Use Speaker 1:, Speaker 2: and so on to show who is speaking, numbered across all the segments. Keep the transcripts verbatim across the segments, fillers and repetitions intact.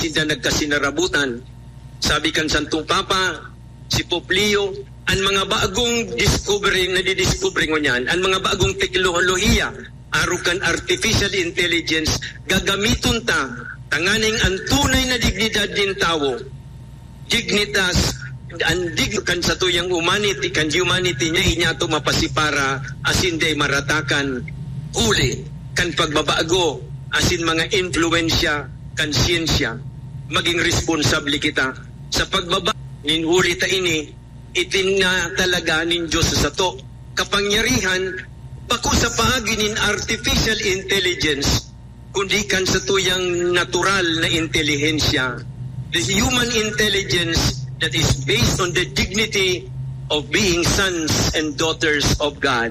Speaker 1: sila nagkasinarabutan. Sabi kan Santong Papa, si Pope Leo, ang mga bagong discovery na didiscovery mo niyan, ang mga bagong teknolohiya, arukan artificial intelligence, gagamiton ta, tanganing ang tunay na dignidad din tao, dignitas, ang dignikan sa tuyang humanity, kan humanity niya, inya to mapasipara, asin day maratakan, uli, kan pagbabago, asin mga influensya, kan siyensya, maging responsable kita sa pagbaba, ninhuli ta ini, itin na talaga nin Diyos sa to. Kapangyarihan, bako sa paagi nin artificial intelligence, kundi kan sa tuyang natural na intelihensya. The human intelligence that is based on the dignity of being sons and daughters of God.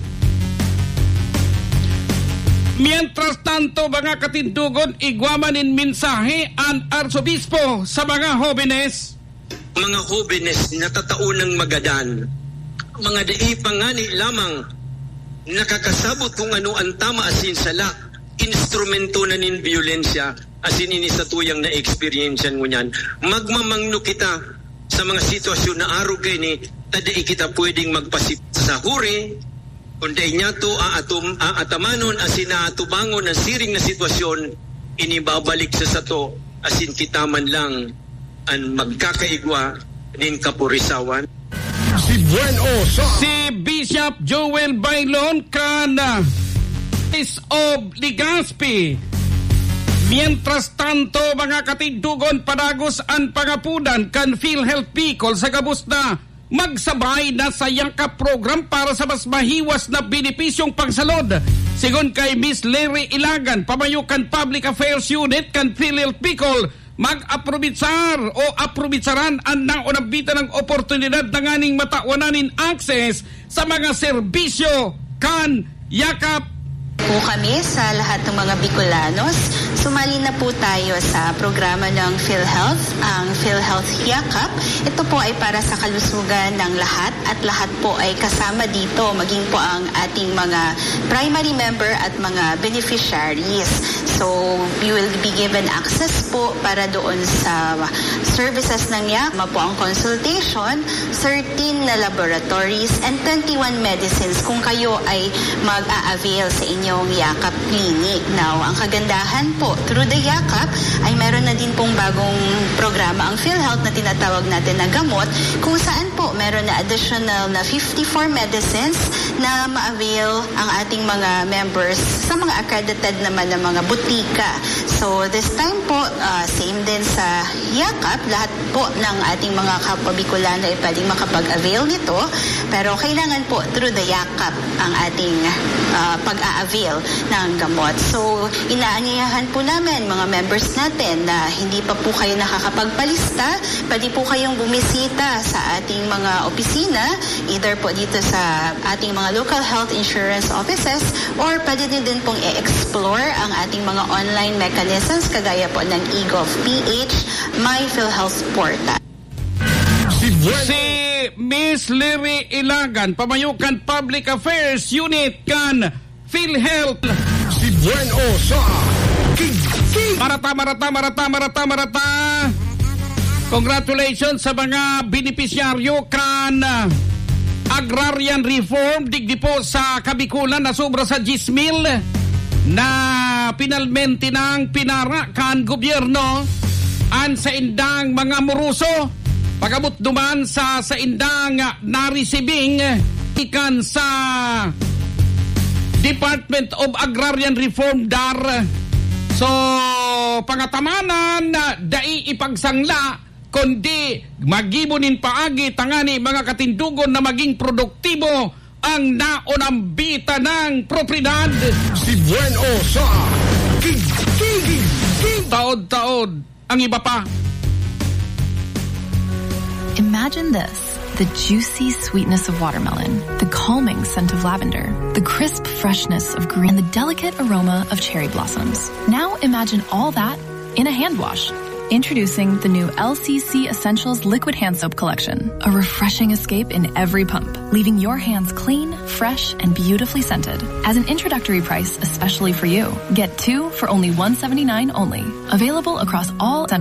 Speaker 2: Mientras tanto, mga katindugon, igwamanin mensahe ang Arsobispo sa mga jóvenes.
Speaker 1: Mga jóvenes natataunang magadan, mga daipangani lamang nakakasabot kung ano ang tama asin sala, instrumento na nin violensya, asin ini sa tuyang na experience mo niyan. Magmamangno kita sa mga sitwasyon na araw kayo ni, tadai kita pwedeng magpasip sa huri, kundi niya to aatum, aatamanon asin na atubangon ng siring na sitwasyon, inibabalik sa sato, asin kita man lang ang magkakaigwa nin kapurisawan.
Speaker 3: Si Bueno sa
Speaker 2: si Bishop Joel Bailon kana is of Legazpi. Mientras tanto, mga katindugon, padagos ang pangapunan kan PhilHealth Bicol sa gabos na magsabay na sa Yakap program para sa mas mahiwas na benepisyong pagsalod. Sigon kay Miss Larry Ilagan, pamayukan Public Affairs Unit kan PhilHealth Bicol, mag-aprobitsar o aprobitsaran ang naunabita ng oportunidad na nganing matawananin access sa mga serbisyo kan Yakap
Speaker 4: po kami sa lahat ng mga Bicolanos. Sumali na po tayo sa programa ng PhilHealth, ang PhilHealth Yakap. Ito po ay para sa kalusugan ng lahat at lahat po ay kasama dito, maging po ang ating mga primary member at mga beneficiaries. So, you will be given access po para doon sa services ng Yakap po ang consultation, thirteen na laboratories, and twenty-one medicines kung kayo ay mag-a-avail sa inyong Yakap Clinic. Now, ang kagandahan po, through the Yakap, ay meron na din pong bagong programa ang PhilHealth na tinatawag natin na gamot, kung saan po meron na additional na fifty-four medicines na ma-avail ang ating mga members sa mga accredited naman ng mga butika. So, this time po, uh, same din sa Yakap, lahat po ng ating mga kapwa Bicolano ay pwedeng makapag-avail nito, pero kailangan po through the Yakap ang ating uh, pag-a-avail ng gamot. So, inaanyayahan po namin mga members natin na hindi pa po kayo nakakapagpalista, pwede po kayong bumisita sa ating mga opisina, either po dito sa ating mga local health insurance offices, or pwede din din pong i-explore ang ating mga online mechanisms kagaya po ng eGovPH, My PhilHealth Portal.
Speaker 2: Si Miss Larry Ilagan, pamayukan Public Affairs Unit kan PhilHealth.
Speaker 3: Si Bueno sa
Speaker 2: Marata, marata, marata, marata, marata. Congratulations sa mga benepisyaryo kan agrarian reform digdi po sa Kabikulan na sobra sa ten mil na pinalmente ng pinara kan gobyerno an sa indang mga muruso. Pagabot duman sa sa indang narisibing ikan sa Department of Agrarian Reform D A R. So, pangatamanan na dai ipagsangla, kundi magibunin paagi tangani mga katindugon na maging produktibo ang naunambita ng propriedad.
Speaker 3: Si Bueno sa
Speaker 2: taod-taod ang iba pa.
Speaker 5: Imagine this. The juicy sweetness of watermelon, the calming scent of lavender, the crisp freshness of green, and the delicate aroma of cherry blossoms. Now imagine all that in a hand wash. Introducing the new L C C Essentials Liquid Hand Soap Collection. A refreshing escape in every pump, leaving your hands clean, fresh, and beautifully scented. As an introductory price, especially for you, get two for only one hundred seventy-nine dollars only. Available across all